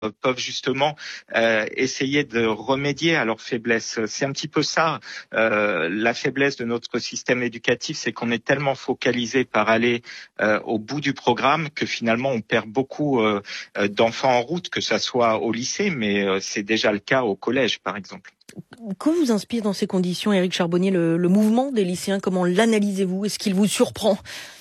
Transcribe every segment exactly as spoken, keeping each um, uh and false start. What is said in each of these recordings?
peuvent justement euh, essayer de remédier à leurs faiblesses. C'est un petit peu ça, euh, la faiblesse de notre système éducatif, c'est qu'on est tellement focalisé par aller euh, au bout du programme que finalement on perd beaucoup euh, d'enfants en route, que ça soit au lycée, mais euh, c'est déjà le cas au collège, par exemple. Que vous inspire dans ces conditions, Éric Charbonnier, le, le mouvement des lycéens? Comment l'analysez-vous? Est-ce qu'il vous surprend?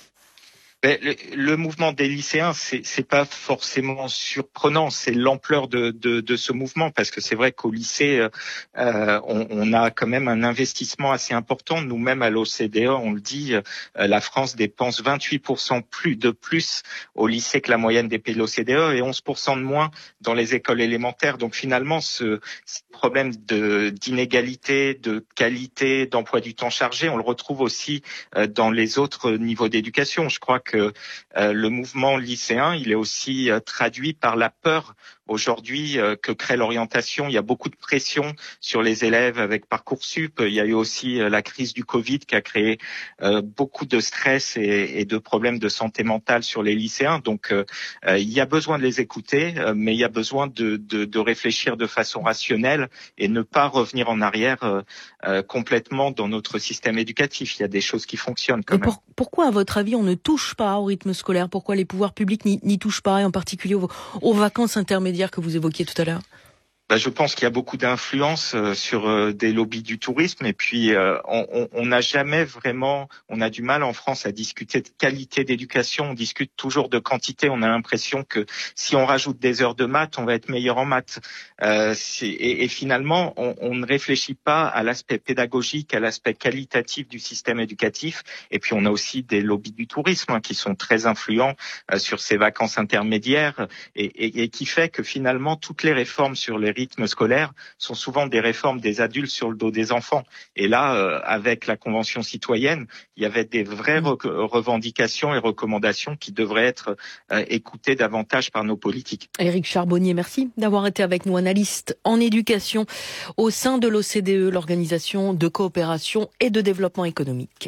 Ben, le, le mouvement des lycéens, c'est, c'est pas forcément surprenant, c'est l'ampleur de, de, de ce mouvement, parce que c'est vrai qu'au lycée, euh, on, on a quand même un investissement assez important. Nous-mêmes à l'O C D E, on le dit, euh, la France dépense vingt-huit pour cent plus de plus au lycée que la moyenne des pays de l'O C D E et onze pour cent de moins dans les écoles élémentaires. Donc finalement, ce, ce problème de, d'inégalité, de qualité, d'emploi du temps chargé, on le retrouve aussi euh, dans les autres niveaux d'éducation. Je crois que que euh, le mouvement lycéen, il est aussi euh, traduit par la peur aujourd'hui euh, que crée l'orientation. Il y a beaucoup de pression sur les élèves avec Parcoursup. Il y a eu aussi euh, la crise du Covid qui a créé euh, beaucoup de stress et, et de problèmes de santé mentale sur les lycéens. Donc, euh, euh, il y a besoin de les écouter, euh, mais il y a besoin de, de, de réfléchir de façon rationnelle et ne pas revenir en arrière euh, euh, complètement dans notre système éducatif. Il y a des choses qui fonctionnent quand et même. Pour, pourquoi, à votre avis, on ne touche pas au rythme scolaire? Pourquoi les pouvoirs publics n'y, n'y touchent pas, et en particulier aux, aux vacances intermédiaires que vous évoquiez tout à l'heure? Ben, je pense qu'il y a beaucoup d'influence euh, sur euh, des lobbies du tourisme et puis euh, on n'a jamais vraiment, on a du mal en France à discuter de qualité d'éducation, on discute toujours de quantité, on a l'impression que si on rajoute des heures de maths, on va être meilleur en maths. Euh, c'est, et, et finalement, on, on ne réfléchit pas à l'aspect pédagogique, à l'aspect qualitatif du système éducatif et puis on a aussi des lobbies du tourisme hein, qui sont très influents euh, sur ces vacances intermédiaires et, et, et qui fait que finalement, toutes les réformes sur les rythmes scolaires sont souvent des réformes des adultes sur le dos des enfants. Et là, euh, avec la Convention citoyenne, il y avait des vraies re- revendications et recommandations qui devraient être euh, écoutées davantage par nos politiques. Éric Charbonnier, merci d'avoir été avec nous, analyste en éducation au sein de l'O C D E, l'Organisation de coopération et de développement économique.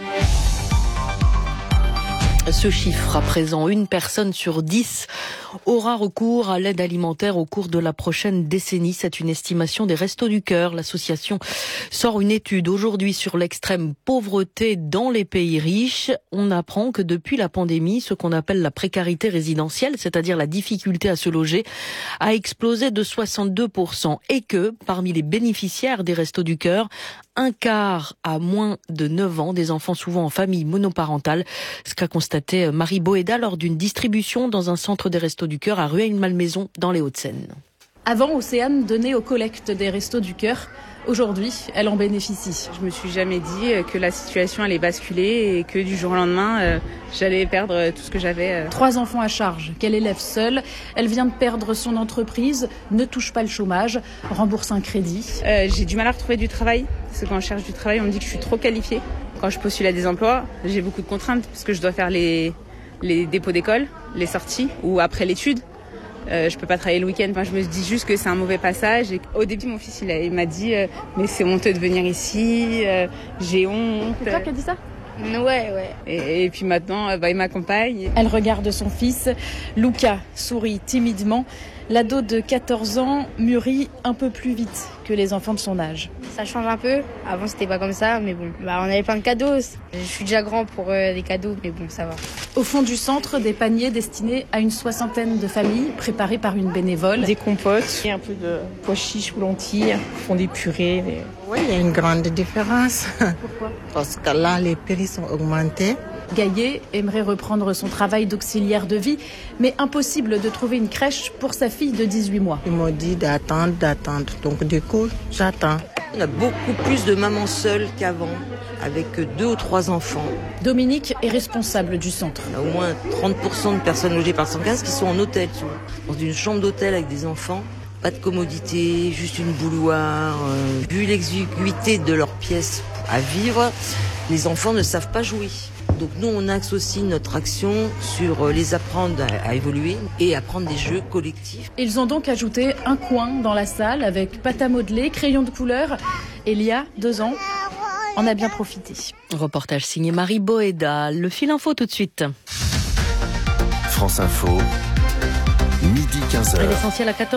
Ce chiffre à présent, une personne sur dix aura recours à l'aide alimentaire au cours de la prochaine décennie. C'est une estimation des Restos du Cœur. L'association sort une étude aujourd'hui sur l'extrême pauvreté dans les pays riches. On apprend que depuis la pandémie, ce qu'on appelle la précarité résidentielle, c'est-à-dire la difficulté à se loger, a explosé de soixante-deux pour cent et que, parmi les bénéficiaires des Restos du Cœur, un quart à moins de neuf ans, des enfants souvent en famille monoparentale. Ce qu'a constaté Marie Boéda lors d'une distribution dans un centre des Restos du Cœur à Rueil-Malmaison dans les Hauts-de-Seine. Avant, Océane donnait aux collectes des Restos du Cœur. Aujourd'hui, elle en bénéficie. Je me suis jamais dit que la situation allait basculer et que du jour au lendemain, euh, j'allais perdre tout ce que j'avais. Euh. Trois enfants à charge, qu'elle élève seule. Elle vient de perdre son entreprise, ne touche pas le chômage, rembourse un crédit. Euh, j'ai du mal à retrouver du travail, parce que quand je cherche du travail, on me dit que je suis trop qualifiée. Quand je postule à des emplois, j'ai beaucoup de contraintes, parce que je dois faire les, les dépôts d'école, les sorties, ou après l'étude. Euh, je peux pas travailler le week-end. Enfin, je me dis juste que c'est un mauvais passage. Et au début, mon fils, il, a, il m'a dit euh, mais c'est honteux de venir ici. Euh, j'ai honte. C'est toi qui as dit ça ? Ouais, ouais. Et, et puis maintenant, bah, il m'accompagne. Elle regarde son fils. Luca sourit timidement. L'ado de quatorze ans mûrit un peu plus vite que les enfants de son âge. Ça change un peu. Avant, c'était pas comme ça, mais bon. Bah, on avait plein de cadeaux. Je suis déjà grand pour euh, les cadeaux, mais bon, ça va. Au fond du centre, des paniers destinés à une soixantaine de familles, préparés par une bénévole. Des compotes, et un peu de pois chiches ou lentilles, font des purées. Mais... Oui, il y a une grande différence. Pourquoi ? Parce que là, les prix sont augmentés. Gaillet aimerait reprendre son travail d'auxiliaire de vie, mais impossible de trouver une crèche pour sa fille de dix-huit mois. Ils m'ont dit d'attendre, d'attendre. Donc du coup, j'attends. On a beaucoup plus de mamans seules qu'avant, avec deux ou trois enfants. Dominique est responsable du centre. On a au moins trente pour cent de personnes logées par cent quinze qui sont en hôtel, dans une chambre d'hôtel avec des enfants. Pas de commodité, juste une bouilloire. Euh, vu l'exiguïté de leurs pièces à vivre, les enfants ne savent pas jouer. Donc nous, on axe aussi notre action sur les apprendre à, à évoluer et apprendre des jeux collectifs. Ils ont donc ajouté un coin dans la salle avec pâte à modeler, crayon de couleur. Elia, deux ans, en a bien profité. Reportage signé Marie Boéda. Le fil info tout de suite. France Info, midi. midi quinze heures. L'essentiel à quatorze heures.